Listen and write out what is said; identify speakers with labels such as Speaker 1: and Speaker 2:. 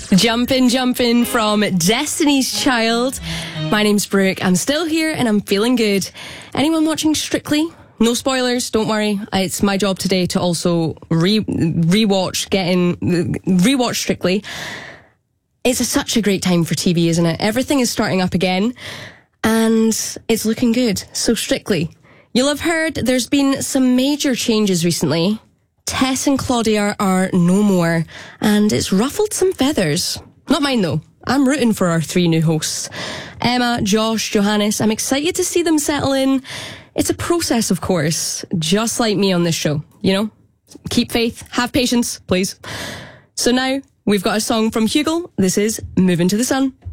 Speaker 1: Jumpin' from Destiny's Child. My name's Brooke. I'm still here and I'm feeling good. Anyone watching Strictly? No spoilers, don't worry. It's my job today to also rewatch Strictly. It's such a great time for TV, isn't it? Everything is starting up again and it's looking good. So Strictly. You'll have heard there's been some major changes recently. Tess and Claudia are no more, and it's ruffled some feathers. Not mine, though. I'm rooting for our three new hosts. Emma, Josh, Johannes. I'm excited to see them settle in. It's a process, of course, just like me on this show. You know, keep faith, have patience, please. So now, we've got a song from Hugo. This is Moving to the Sun.